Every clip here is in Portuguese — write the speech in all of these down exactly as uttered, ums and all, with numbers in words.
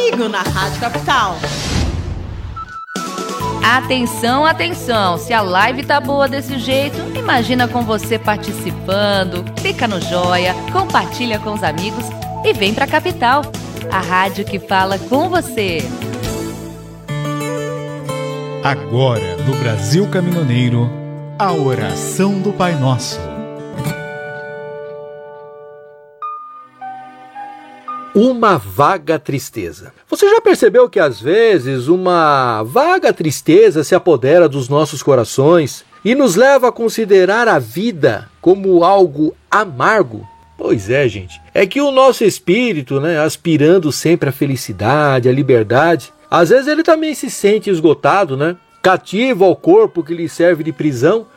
comigo na Rádio Capital. Atenção, atenção, se a live tá boa desse jeito, imagina com você participando, clica no joia, compartilha com os amigos e vem pra Capital, a rádio que fala com você. Agora, no Brasil Caminhoneiro, a oração do Pai Nosso. Uma vaga tristeza. Você já percebeu que às vezes uma vaga tristeza se apodera dos nossos corações e nos leva a considerar a vida como algo amargo? Pois é, gente. É que o nosso espírito, né, aspirando sempre à felicidade, à liberdade, às vezes ele também se sente esgotado, né? Cativo ao corpo que lhe serve de prisão,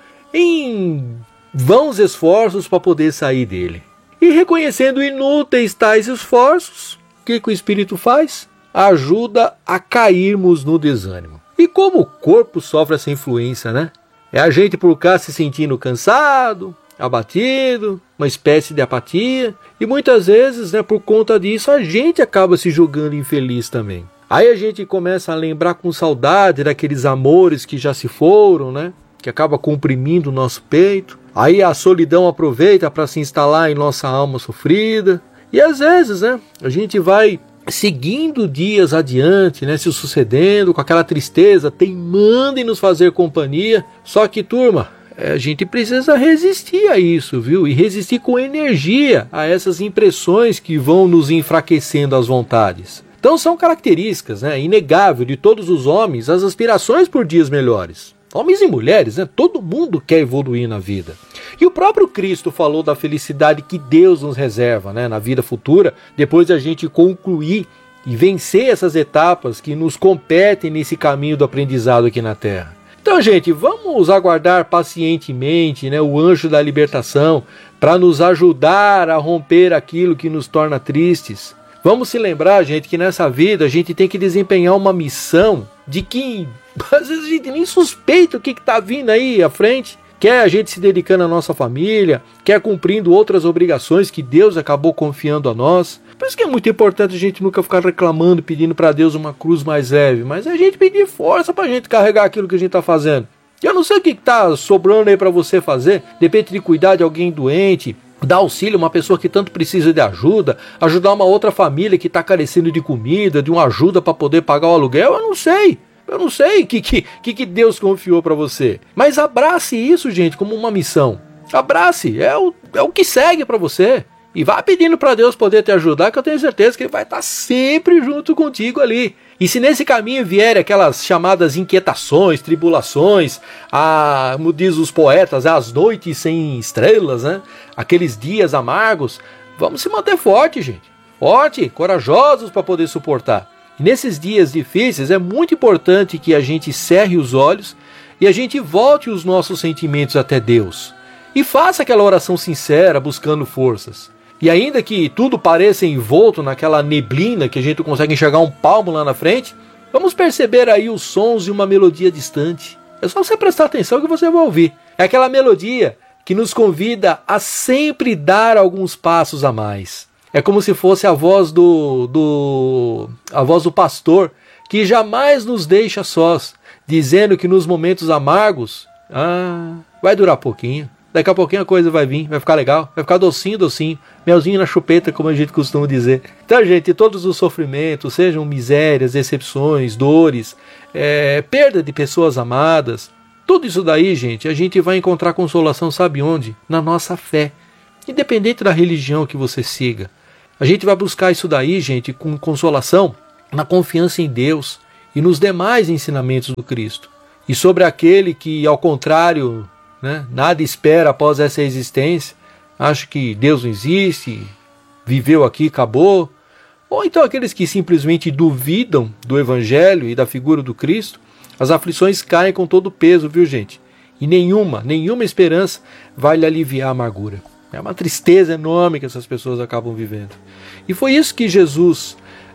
em vãos esforços para poder sair dele. E reconhecendo inúteis tais esforços, o que, que o Espírito faz? Ajuda a cairmos no desânimo. E como o corpo sofre essa influência, né? É a gente por cá se sentindo cansado, abatido, uma espécie de apatia. E muitas vezes, né, por conta disso, a gente acaba se julgando infeliz também. Aí a gente começa a lembrar com saudade daqueles amores que já se foram, né? Que acaba comprimindo o nosso peito. Aí a solidão aproveita para se instalar em nossa alma sofrida. E às vezes, né, a gente vai seguindo dias adiante, né, se sucedendo com aquela tristeza, teimando em nos fazer companhia. Só que, turma, a gente precisa resistir a isso, viu? E resistir com energia a essas impressões que vão nos enfraquecendo as vontades. Então são características, né, inegáveis de todos os homens as aspirações por dias melhores. Homens e mulheres, né? Todo mundo quer evoluir na vida. E o próprio Cristo falou da felicidade que Deus nos reserva, né, na vida futura, depois de a gente concluir e vencer essas etapas que nos competem nesse caminho do aprendizado aqui na Terra. Então, gente, vamos aguardar pacientemente, né, o anjo da libertação para nos ajudar a romper aquilo que nos torna tristes. Vamos se lembrar, gente, que nessa vida a gente tem que desempenhar uma missão de que às vezes a gente nem suspeita o que está vindo aí à frente. Quer a gente se dedicando à nossa família, quer cumprindo outras obrigações que Deus acabou confiando a nós. Por isso que é muito importante a gente nunca ficar reclamando, pedindo para Deus uma cruz mais leve, mas a gente pedir força para a gente carregar aquilo que a gente está fazendo. Eu não sei o que está sobrando aí para você fazer, de repente de cuidar de alguém doente, dar auxílio a uma pessoa que tanto precisa de ajuda, ajudar uma outra família que está carecendo de comida, de uma ajuda para poder pagar o aluguel, eu não sei. Eu não sei o que, que, que Deus confiou para você. Mas abrace isso, gente, como uma missão. Abrace, é o, é o que segue para você. E vá pedindo para Deus poder te ajudar, que eu tenho certeza que Ele vai estar sempre junto contigo ali. E se nesse caminho vierem aquelas chamadas inquietações, tribulações, a, como diz os poetas, as noites sem estrelas, né? Aqueles dias amargos, vamos se manter forte, gente. Forte, corajosos para poder suportar. E nesses dias difíceis é muito importante que a gente cerre os olhos e a gente volte os nossos sentimentos até Deus. E faça aquela oração sincera, buscando forças. E ainda que tudo pareça envolto naquela neblina que a gente não consegue enxergar um palmo lá na frente, vamos perceber aí os sons de uma melodia distante. É só você prestar atenção que você vai ouvir. É aquela melodia que nos convida a sempre dar alguns passos a mais. É como se fosse a voz do, do, a voz do pastor, que jamais nos deixa sós, dizendo que nos momentos amargos, ah, vai durar pouquinho. Daqui a pouquinho a coisa vai vir, vai ficar legal, vai ficar docinho, docinho, melzinho na chupeta, como a gente costuma dizer. Então, gente, todos os sofrimentos, sejam misérias, decepções, dores, é, perda de pessoas amadas, tudo isso daí, gente, a gente vai encontrar consolação, sabe onde? Na nossa fé. Independente da religião que você siga. A gente vai buscar isso daí, gente, com consolação, na confiança em Deus e nos demais ensinamentos do Cristo. E sobre aquele que, ao contrário, né, nada espera após essa existência, acha que Deus não existe, viveu aqui, acabou. Ou então aqueles que simplesmente duvidam do Evangelho e da figura do Cristo, as aflições caem com todo o peso, viu, gente? E nenhuma, nenhuma esperança vai lhe aliviar a amargura. É uma tristeza enorme que essas pessoas acabam vivendo. E foi isso que Jesus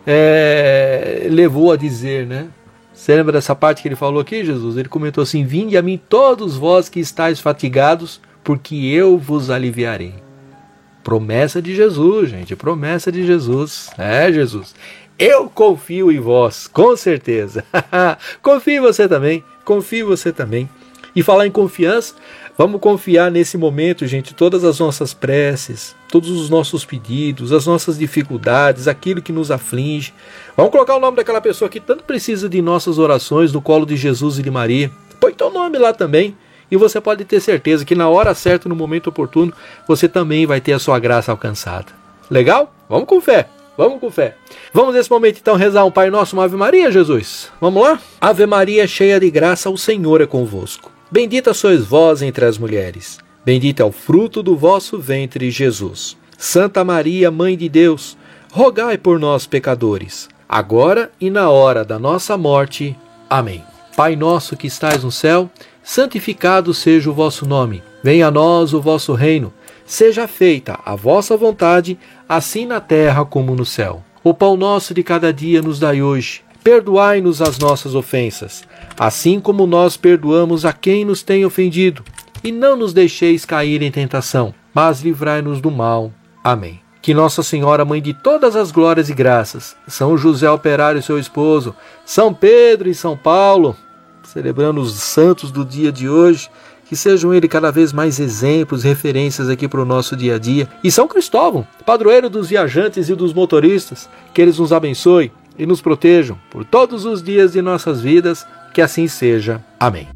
é, levou a dizer, né? Você lembra dessa parte que ele falou aqui, Jesus? Ele comentou assim: vinde a mim todos vós que estáis fatigados, porque eu vos aliviarei. Promessa de Jesus, gente, promessa de Jesus. É, Jesus. Eu confio em vós, com certeza. Confie você também, confie você também. E falar em confiança, vamos confiar nesse momento, gente, todas as nossas preces, todos os nossos pedidos, as nossas dificuldades, aquilo que nos aflige. Vamos colocar o nome daquela pessoa que tanto precisa de nossas orações no colo de Jesus e de Maria. Põe teu nome lá também. E você pode ter certeza que na hora certa, no momento oportuno, você também vai ter a sua graça alcançada. Legal? Vamos com fé. Vamos com fé. Vamos nesse momento então rezar um Pai Nosso, uma Ave Maria, Jesus? Vamos lá? Ave Maria, cheia de graça, o Senhor é convosco. Bendita sois vós entre as mulheres. Bendito é o fruto do vosso ventre, Jesus. Santa Maria, Mãe de Deus, rogai por nós, pecadores, agora e na hora da nossa morte. Amém. Pai nosso que estais no céu, santificado seja o vosso nome. Venha a nós o vosso reino. Seja feita a vossa vontade, assim na terra como no céu. O pão nosso de cada dia nos dai hoje. Perdoai-nos as nossas ofensas, assim como nós perdoamos a quem nos tem ofendido. E não nos deixeis cair em tentação, mas livrai-nos do mal. Amém. Que Nossa Senhora, Mãe de todas as glórias e graças, São José Operário, seu esposo, São Pedro e São Paulo, celebrando os santos do dia de hoje, que sejam eles cada vez mais exemplos, referências aqui para o nosso dia a dia. E São Cristóvão, padroeiro dos viajantes e dos motoristas, que eles nos abençoem e nos protejam por todos os dias de nossas vidas, que assim seja. Amém.